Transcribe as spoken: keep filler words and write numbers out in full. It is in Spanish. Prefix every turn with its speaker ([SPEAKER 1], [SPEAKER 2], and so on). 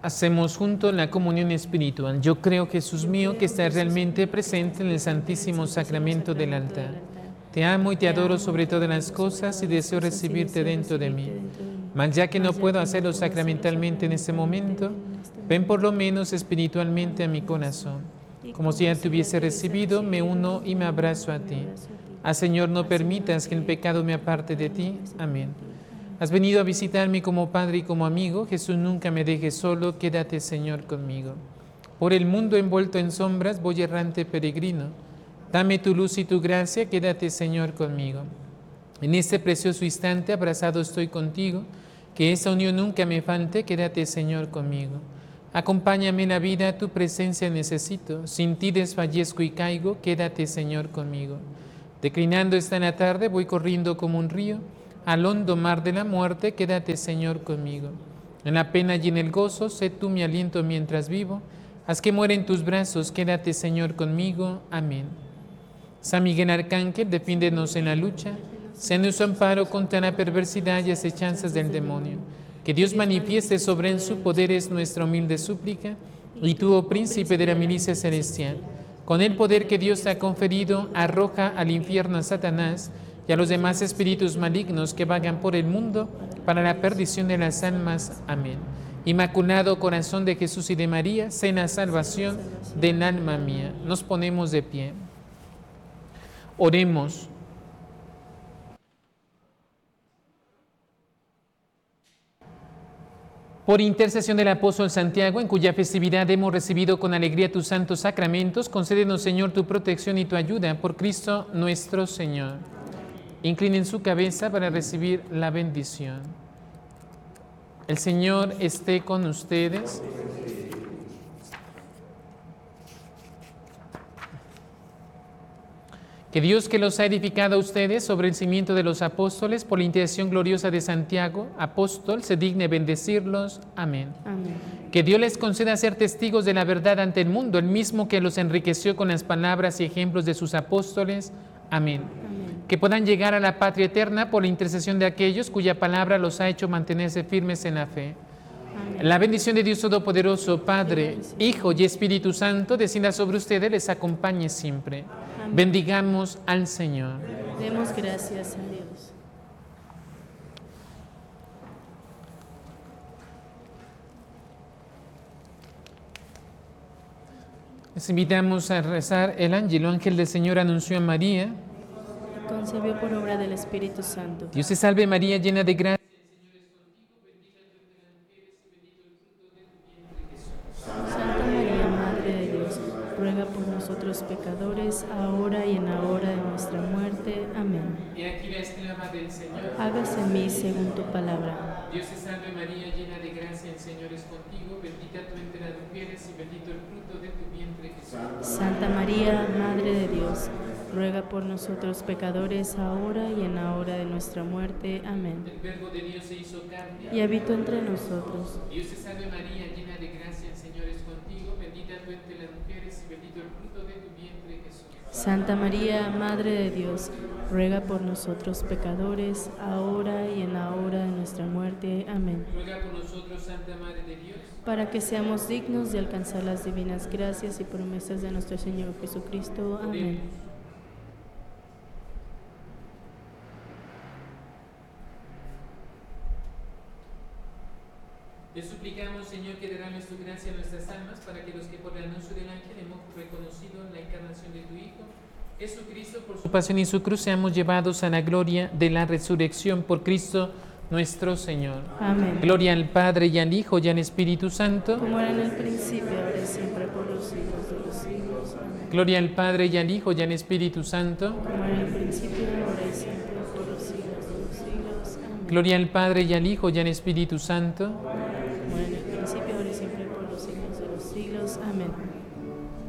[SPEAKER 1] Hacemos juntos la comunión espiritual. Yo creo, Jesús mío, que estás realmente presente en el Santísimo Sacramento del altar. Te amo y te adoro sobre todas las cosas y deseo recibirte dentro de mí. Mas ya que no puedo hacerlo sacramentalmente en este momento, ven por lo menos espiritualmente a mi corazón. Como si ya te hubiese recibido, me uno y me abrazo a ti. Ah, Señor, no permitas que el pecado me aparte de ti. Amén. Has venido a visitarme como Padre y como amigo. Jesús, nunca me dejes solo. Quédate, Señor, conmigo. Por el mundo envuelto en sombras, voy errante peregrino. Dame tu luz y tu gracia. Quédate, Señor, conmigo. En este precioso instante, abrazado estoy contigo. Que esa unión nunca me falte. Quédate, Señor, conmigo. Acompáñame en la vida, tu presencia necesito. Sin ti desfallezco y caigo. Quédate, Señor, conmigo. Declinando esta en la tarde, voy corriendo como un río. Al hondo mar de la muerte, quédate, Señor, conmigo. En la pena y en el gozo, sé tú mi aliento mientras vivo. Haz que muera en tus brazos, quédate, Señor, conmigo. Amén. San Miguel Arcángel, defiéndenos en la lucha. Sé nuestro amparo contra la perversidad y acechanzas del demonio. Que Dios manifieste sobre él su poder es nuestra humilde súplica. Y tú, oh príncipe de la milicia celestial, con el poder que Dios te ha conferido, arroja al infierno a Satanás y a los demás espíritus malignos que vagan por el mundo para la perdición de las almas. Amén. Inmaculado corazón de Jesús y de María, sé la salvación del alma mía. Nos ponemos de pie. Oremos. Por intercesión del apóstol Santiago, en cuya festividad hemos recibido con alegría tus santos sacramentos, concédenos, Señor, tu protección y tu ayuda, por Cristo nuestro Señor. Inclinen su cabeza para recibir la bendición. El Señor esté con ustedes. Que Dios, que los ha edificado a ustedes sobre el cimiento de los apóstoles, por la intercesión gloriosa de Santiago, apóstol, se digne bendecirlos. Amén. Amén. Que Dios les conceda ser testigos de la verdad ante el mundo, el mismo que los enriqueció con las palabras y ejemplos de sus apóstoles. Amén. Amén. Que puedan llegar a la patria eterna por la intercesión de aquellos cuya palabra los ha hecho mantenerse firmes en la fe. Amén. La bendición de Dios Todopoderoso, Padre, Hijo y Espíritu Santo, descienda sobre ustedes, les acompañe siempre. Amén. Bendigamos al Señor.
[SPEAKER 2] Demos gracias a Dios.
[SPEAKER 1] Les invitamos a rezar el ángel. El ángel del Señor anunció a María.
[SPEAKER 2] Concebió por obra del Espíritu Santo.
[SPEAKER 1] Dios te salve María, llena de gracia.
[SPEAKER 2] Santa María, Madre de Dios, ruega por nosotros pecadores, ahora y en la hora de nuestra muerte. Amén.
[SPEAKER 1] Y aquí la esclava del Señor.
[SPEAKER 2] Hágase en mí según tu palabra.
[SPEAKER 1] Dios te salve María, llena de gracia, el Señor es contigo, bendita tú entre las mujeres y bendito el fruto de tu vientre, Jesús.
[SPEAKER 2] Santa María, Madre de Dios, ruega por nosotros pecadores, ahora y en la hora de nuestra muerte. Amén.
[SPEAKER 1] El Verbo de Dios se hizo carne
[SPEAKER 2] y habitó entre nosotros.
[SPEAKER 1] Dios te salve María, llena de gracia, el Señor es contigo, bendita tú entre las mujeres y bendito el fruto de tu vientre, Jesús.
[SPEAKER 2] Santa María, Madre de Dios, ruega por nosotros pecadores, ahora y en la hora de nuestra muerte. Amén.
[SPEAKER 1] Ruega por nosotros, Santa Madre de Dios,
[SPEAKER 2] para que seamos dignos de alcanzar las divinas gracias y promesas de nuestro Señor Jesucristo. Amén.
[SPEAKER 1] Te suplicamos, Señor, que derrames tu gracia a nuestras almas, para que los que por el anuncio del ángel hemos reconocido la encarnación de tu Hijo, Jesucristo, por su pasión y su cruz, seamos llevados a la gloria de la resurrección por Cristo nuestro Señor.
[SPEAKER 2] Amén.
[SPEAKER 1] Gloria al Padre y al Hijo y al Espíritu Santo.
[SPEAKER 2] Como era en el principio, ahora y siempre, por los siglos de los siglos. Amén.
[SPEAKER 1] Gloria al Padre y al Hijo y al Espíritu Santo.
[SPEAKER 2] Como era en el principio, ahora y siempre, por los siglos de los siglos. Amén.
[SPEAKER 1] Gloria al Padre y al Hijo y al Espíritu Santo.